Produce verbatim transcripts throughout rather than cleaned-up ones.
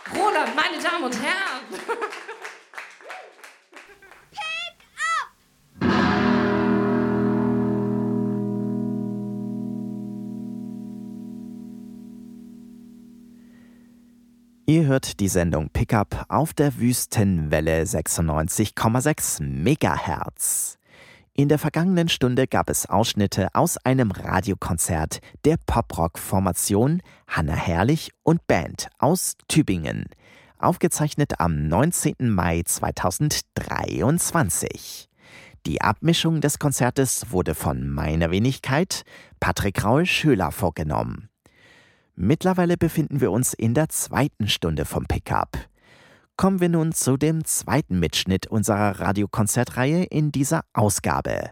Roland, meine Damen und Herren. Pick up! Ihr hört die Sendung Pickup auf der Wüstenwelle sechsundneunzig Komma sechs Megahertz. In der vergangenen Stunde gab es Ausschnitte aus einem Radiokonzert der Poprock-Formation Hanna Herrlich und Band aus Tübingen, aufgezeichnet am neunzehnten Mai zweitausenddreiundzwanzig. Die Abmischung des Konzertes wurde von meiner Wenigkeit, Patrick Raul-Schöler, vorgenommen. Mittlerweile befinden wir uns in der zweiten Stunde vom Pickup. Kommen wir nun zu dem zweiten Mitschnitt unserer Radiokonzertreihe in dieser Ausgabe.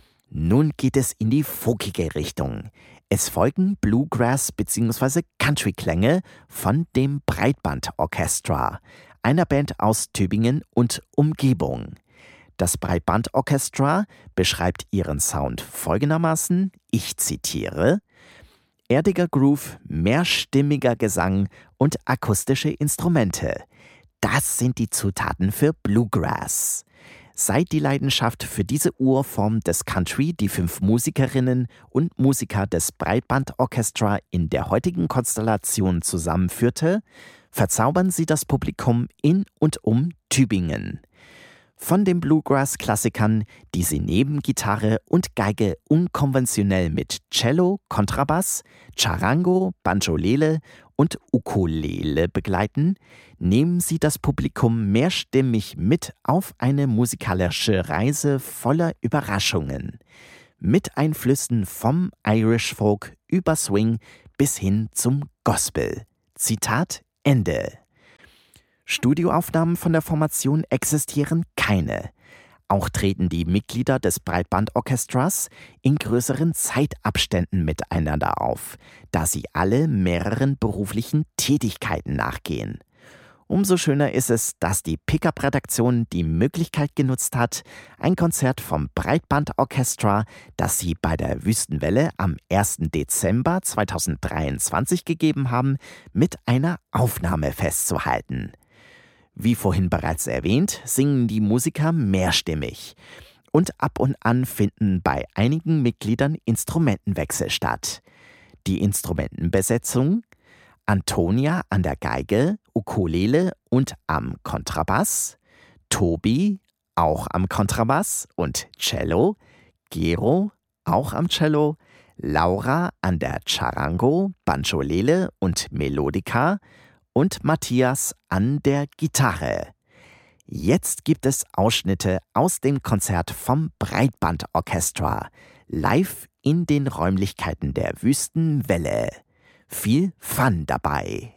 Nun geht es in die folkige Richtung. Es folgen Bluegrass- bzw. Country-Klänge von dem Breitband Orchestra, einer Band aus Tübingen und Umgebung. Das Breitband Orchestra beschreibt ihren Sound folgendermaßen, ich zitiere: erdiger Groove, mehrstimmiger Gesang und akustische Instrumente. Das sind die Zutaten für Bluegrass. Seit die Leidenschaft für diese Urform des Country die fünf Musikerinnen und Musiker des Breitband Orchestra in der heutigen Konstellation zusammenführte, verzaubern sie das Publikum in und um Tübingen. Von den Bluegrass-Klassikern, die sie neben Gitarre und Geige unkonventionell mit Cello, Kontrabass, Charango, Banjolele und Ukulele begleiten, nehmen sie das Publikum mehrstimmig mit auf eine musikalische Reise voller Überraschungen. Mit Einflüssen vom Irish Folk über Swing bis hin zum Gospel. Zitat Ende. Studioaufnahmen von der Formation existieren keine. Auch treten die Mitglieder des Breitbandorchestras in größeren Zeitabständen miteinander auf, da sie alle mehreren beruflichen Tätigkeiten nachgehen. Umso schöner ist es, dass die Pickup-Redaktion die Möglichkeit genutzt hat, ein Konzert vom Breitbandorchestra, das sie bei der Wüstenwelle am ersten Dezember zweitausenddreiundzwanzig gegeben haben, mit einer Aufnahme festzuhalten. Wie vorhin bereits erwähnt, singen die Musiker mehrstimmig. Und ab und an finden bei einigen Mitgliedern Instrumentenwechsel statt. Die Instrumentenbesetzung: Antonia an der Geige, Ukulele und am Kontrabass, Tobi auch am Kontrabass und Cello, Gero auch am Cello, Laura an der Charango, Banjolele und Melodica und Matthias an der Gitarre. Jetzt gibt es Ausschnitte aus dem Konzert vom Breitbandorchestra, live in den Räumlichkeiten der Wüstenwelle. Viel Fun dabei!